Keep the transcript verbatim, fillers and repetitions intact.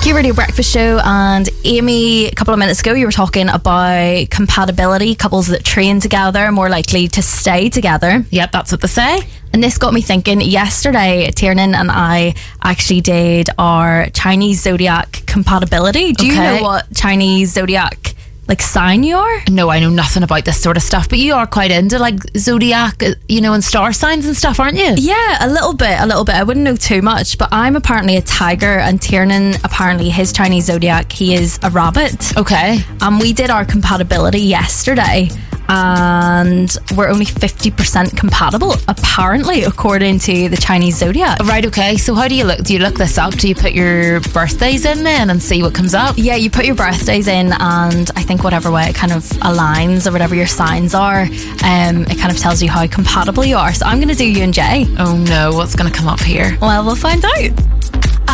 Q Radio Breakfast Show, and Amy, a couple of minutes ago you were talking about compatibility, couples that train together are more likely to stay together. Yep, that's what they say. And this got me thinking. Yesterday, Tiernan and I actually did our Chinese zodiac compatibility. Do you Okay. know what Chinese zodiac like sign you are? No, I know nothing about this sort of stuff, but you are quite into like zodiac, uh, you know, and star signs and stuff, aren't you? Yeah, a little bit, a little bit. I wouldn't know too much, but I'm apparently a tiger, and Tiernan, apparently his Chinese zodiac, he is a rabbit. Okay. And we did our compatibility yesterday, and we're only fifty percent compatible, apparently, according to the Chinese zodiac. Right, okay. So how do you look? Do you look this up? Do you put your birthdays in then and see what comes up? Yeah, you put your birthdays in, and I think whatever way it kind of aligns or whatever your signs are, um, it kind of tells you how compatible you are. So I'm going to do you and Jay. Oh no, what's going to come up here? Well, we'll find out.